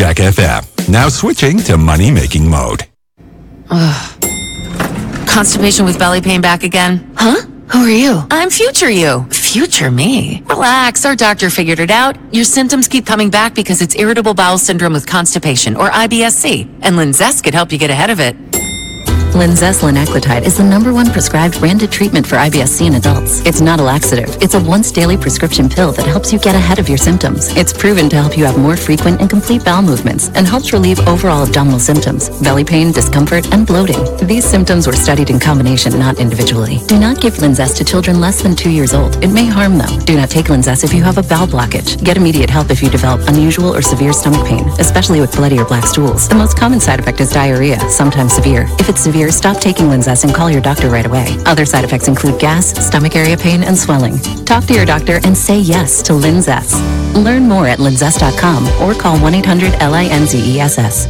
Jack FM. Now switching to money-making mode. Constipation with belly pain back again? Huh? Who are you? I'm future you. Future me? Relax, our doctor figured it out. Your symptoms keep coming back because it's irritable bowel syndrome with constipation, or IBS-C, and Linzess could help you get ahead of it. Linzess linaclotide is the #1 prescribed branded treatment for IBS-C in adults. It's not a laxative. It's a once-daily prescription pill that helps you get ahead of your symptoms. It's proven to help you have more frequent and complete bowel movements and helps relieve overall abdominal symptoms, belly pain, discomfort, and bloating. These symptoms were studied in combination, not individually. Do not give Linzess to children less than 2 years old. It may harm them. Do not take Linzess if you have a bowel blockage. Get immediate help if you develop unusual or severe stomach pain, especially with bloody or black stools. The most common side effect is diarrhea, sometimes severe. If it's severe, stop taking Linzess and call your doctor right away. Other side effects include gas, stomach area pain, and swelling. Talk to your doctor and say yes to Linzess. Learn more at linzess.com or call 1-800-LINZESS.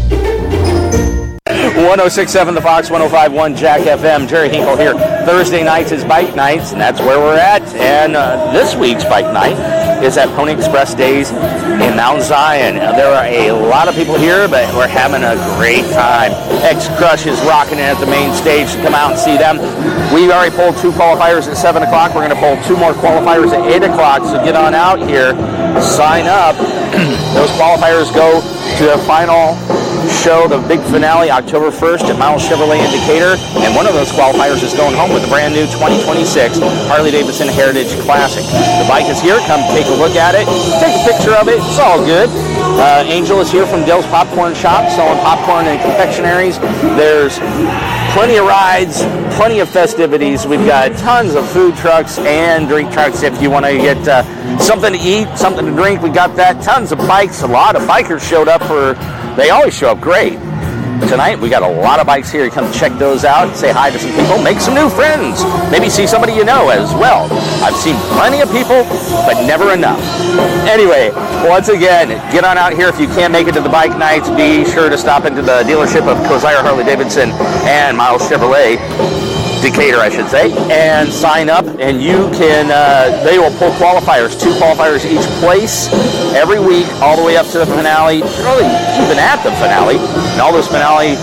106.7 The Fox, 105.1 Jack FM. Jerry Hinkle here. Thursday nights is bike nights, and that's where we're at. And this week's bike night is at Pony Express Days in Mount Zion. There are a lot of people here, but we're having a great time. X-Crush is rocking it at the main stage. Come out and see them. We already pulled 2 qualifiers at 7 o'clock. We're going to pull 2 more qualifiers at 8 o'clock, so get on out here. Sign up. Those qualifiers go to the final show, the big finale, October 1st at Miles Chevrolet in Decatur, and one of those qualifiers is going home with the brand new 2026 Harley-Davidson Heritage Classic. The bike is here. Come take a look at it. Take a picture of it. It's all good. Angel is here from Dell's Popcorn Shop, selling popcorn and confectionaries. There's plenty of rides, plenty of festivities. We've got tons of food trucks and drink trucks if you want to get something to eat, something to drink. We got that. Tons of bikes. A lot of bikers showed up they always show up great. But tonight we got a lot of bikes here. You come check those out, say hi to some people, make some new friends. Maybe see somebody you know as well. I've seen plenty of people, but never enough. Anyway, once again, get on out here. If you can't make it to the bike nights, be sure to stop into the dealership of Kosier Harley-Davidson and Miles Chevrolet, Decatur, I should say, and sign up, and you can, they will pull qualifiers, 2 qualifiers each place every week, all the way up to the finale, really even at the finale, and all those finale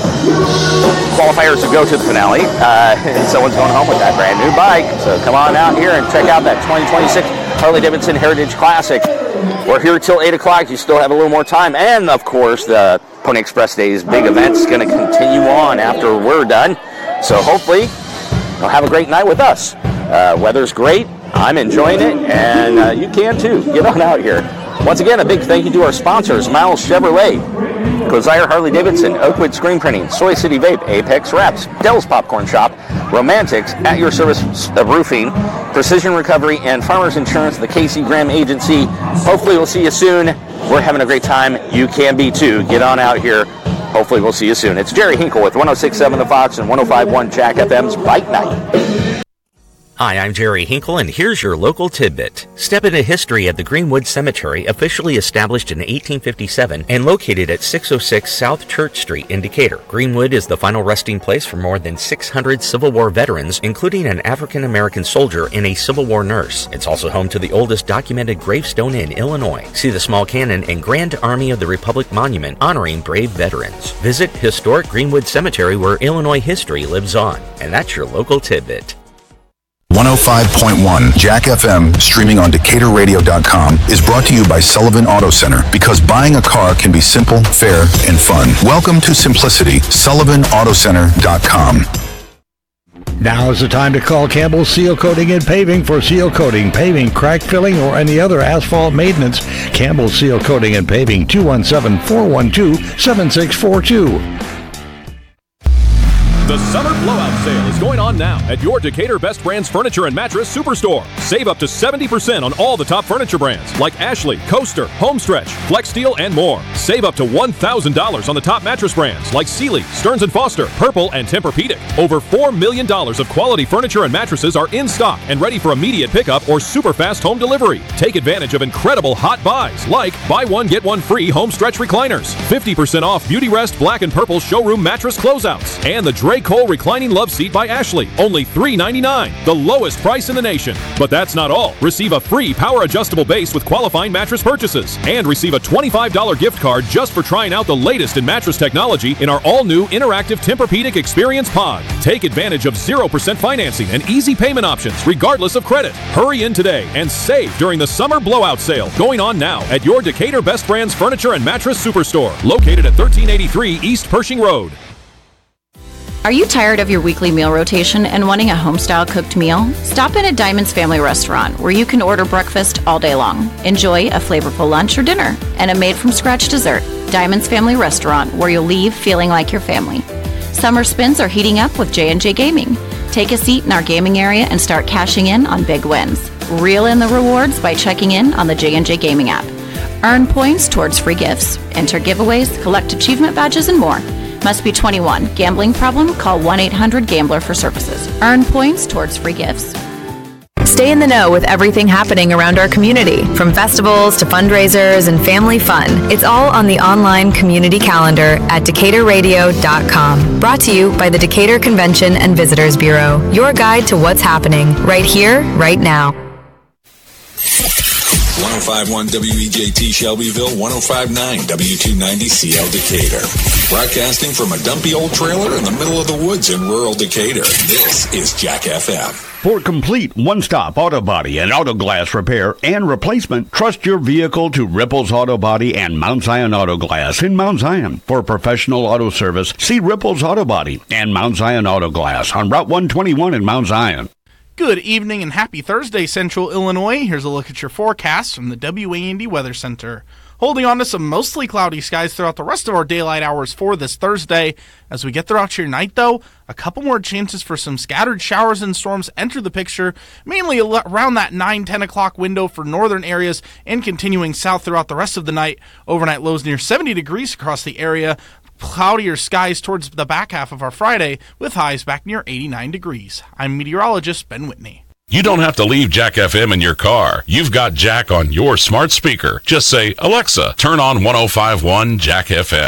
qualifiers will go to the finale, and someone's going home with that brand new bike, so come on out here and check out that 2026 Harley-Davidson Heritage Classic. We're here till 8 o'clock, you still have a little more time, and of course, the Pony Express Days big event is going to continue on after we're done, so hopefully, you'll have a great night with us. Weather's great. I'm enjoying it, and you can too. Get on out here. Once again, a big thank you to our sponsors, Miles Chevrolet, Kosier Harley-Davidson, Oakwood Screen Printing, Soy City Vape, Apex Wraps, Dell's Popcorn Shop, Romantics, At Your Service Roofing, Precision Recovery, and Farmers Insurance, the Casey Graham Agency. Hopefully we'll see you soon. We're having a great time. You can be too. Get on out here. Hopefully we'll see you soon. It's Jerry Hinkle with 106.7 The Fox and 105.1 Jack FM's Bike Night. Hi, I'm Jerry Hinkle, and here's your local tidbit. Step into history at the Greenwood Cemetery, officially established in 1857 and located at 606 South Church Street in Decatur. Greenwood is the final resting place for more than 600 Civil War veterans, including an African-American soldier and a Civil War nurse. It's also home to the oldest documented gravestone in Illinois. See the small cannon and Grand Army of the Republic monument honoring brave veterans. Visit historic Greenwood Cemetery, where Illinois history lives on. And that's your local tidbit. 105.1 Jack FM, streaming on DecaturRadio.com, is brought to you by Sullivan Auto Center, because buying a car can be simple, fair, and fun. Welcome to simplicity. SullivanAutoCenter.com. Now is the time to call Campbell Seal Coating and Paving for seal coating, paving, crack filling, or any other asphalt maintenance. Campbell Seal Coating and Paving, 217-412-7642. The Summer Blowout Sale is going on now at your Decatur Best Brands Furniture and Mattress Superstore. Save up to 70% on all the top furniture brands like Ashley, Coaster, Homestretch, Flex Steel, and more. Save up to $1,000 on the top mattress brands like Sealy, Stearns & Foster, Purple, and Tempur-Pedic. Over $4 million of quality furniture and mattresses are in stock and ready for immediate pickup or super fast home delivery. Take advantage of incredible hot buys like buy one, get one free Homestretch recliners, 50% off Beauty Rest Black and Purple showroom mattress closeouts, and the Drake Cole reclining love seat by Ashley, only $399, the lowest price in the nation. But that's not all. Receive a free power adjustable base with qualifying mattress purchases and receive a $25 gift card card just for trying out the latest in mattress technology in our all-new interactive Tempur-Pedic Experience Pod. Take advantage of 0% financing and easy payment options regardless of credit. Hurry in today and save during the summer blowout sale going on now at your Decatur Best Brands Furniture and Mattress Superstore, located at 1383 East Pershing Road. Are you tired of your weekly meal rotation and wanting a home-style cooked meal? Stop in at Diamond's Family Restaurant, where you can order breakfast all day long. Enjoy a flavorful lunch or dinner and a made-from-scratch dessert. Diamond's Family Restaurant, where you'll leave feeling like your family. Summer spins are heating up with J&J Gaming. Take a seat in our gaming area and start cashing in on big wins. Reel in the rewards by checking in on the J&J Gaming app. Earn points towards free gifts. Enter giveaways, collect achievement badges, and more. Must be 21. Gambling problem? Call 1-800-GAMBLER for services. Earn points towards free gifts. Stay in the know with everything happening around our community, from festivals to fundraisers and family fun. It's all on the online community calendar at DecaturRadio.com. Brought to you by the Decatur Convention and Visitors Bureau. Your guide to what's happening right here, right now. 105.1 WEJT Shelbyville, 105.9 W290CL Decatur. Broadcasting from a dumpy old trailer in the middle of the woods in rural Decatur. This is Jack FM. For complete one-stop auto body and auto glass repair and replacement, trust your vehicle to Ripples Auto Body and Mount Zion Auto Glass in Mount Zion. For professional auto service, see Ripples Auto Body and Mount Zion Auto Glass on Route 121 in Mount Zion. Good evening and happy Thursday, Central Illinois. Here's a look at your forecast from the WAND Weather Center. Holding on to some mostly cloudy skies throughout the rest of our daylight hours for this Thursday. As we get throughout your night, though, a couple more chances for some scattered showers and storms enter the picture, mainly around that 9-10 o'clock window for northern areas and continuing south throughout the rest of the night. Overnight lows near 70 degrees across the area. Cloudier skies towards the back half of our Friday, with highs back near 89 degrees. I'm meteorologist Ben Whitney. You don't have to leave Jack FM in your car. You've got Jack on your smart speaker. Just say, Alexa, turn on 105.1 Jack FM.